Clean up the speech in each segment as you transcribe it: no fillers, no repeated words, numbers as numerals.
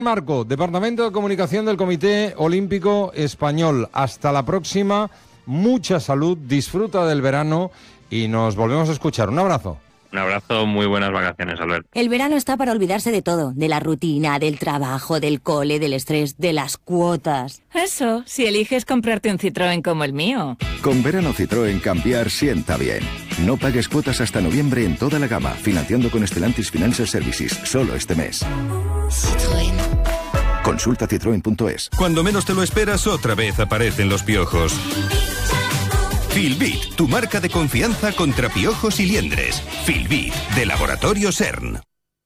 Marco, Departamento de Comunicación del Comité Olímpico Español. Hasta la próxima, mucha salud, disfruta del verano y nos volvemos a escuchar. Un abrazo. Un abrazo, muy buenas vacaciones, Albert. El verano está para olvidarse de todo, de la rutina, del trabajo, del cole, del estrés, de las cuotas. Eso, si eliges comprarte un Citroën como el mío. Con verano Citroën cambiar sienta bien. No pagues cuotas hasta noviembre en toda la gama, financiando con Stellantis Financial Services, solo este mes. Citroën. Consulta citroen.es. Cuando menos te lo esperas, otra vez aparecen los piojos. Filbit, tu marca de confianza contra piojos y liendres. Filbit, de Laboratorio CERN.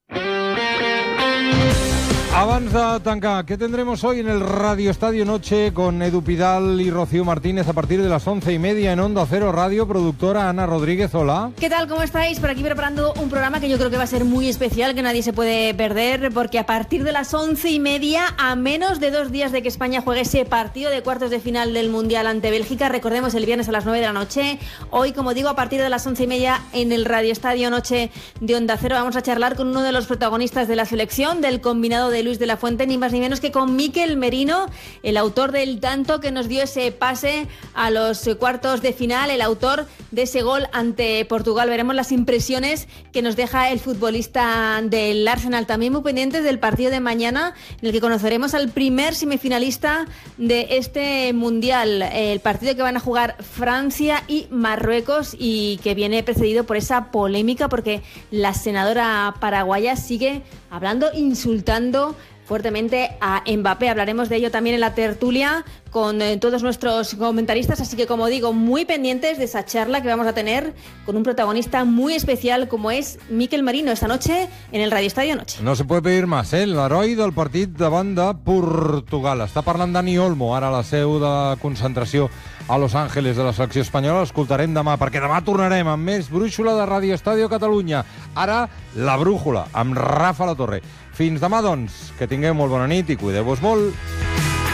Avanza, Tanca. ¿Qué tendremos hoy en el Radio Estadio Noche con Edu Pidal y Rocío Martínez a partir de las 11:30 en Onda Cero Radio? Productora Ana Rodríguez, hola. ¿Qué tal? ¿Cómo estáis? Por aquí preparando un programa que yo creo que va a ser muy especial, que nadie se puede perder, porque a partir de las 11:30, a menos de 2 días de que España juegue ese partido de cuartos de final del Mundial ante Bélgica, recordemos el viernes a las 9 de la noche, hoy, como digo, a partir de las 11:30 en el Radio Estadio Noche de Onda Cero vamos a charlar con uno de los protagonistas de la selección, del combinado de Luis de la Fuente, ni más ni menos que con Mikel Merino, el autor del tanto que nos dio ese pase a los cuartos de final, el autor de ese gol ante Portugal. Veremos las impresiones que nos deja el futbolista del Arsenal. También muy pendientes del partido de mañana, en el que conoceremos al primer semifinalista de este Mundial, el partido que van a jugar Francia y Marruecos, y que viene precedido por esa polémica porque la senadora paraguaya sigue hablando, insultando fuertemente a Mbappé. Hablaremos de ello también en la tertulia con todos nuestros comentaristas, así que, como digo, muy pendientes de esa charla que vamos a tener con un protagonista muy especial como es Mikel Merino esta noche en el Radio Estadio Noche. No se puede pedir más, l'heroi del partit davant de Portugal. Està parlant Dani Olmo, ara a la seu de concentració a Los Ángeles de la selecció espanyola. L'escoltarem demà, perquè demà tornarem amb més brúixola de Radio Estadio Catalunya. Ara, la brújula, amb Rafa La Torre. Fins demà, doncs, que tingueu molt bona nit i cuideu-vos molt.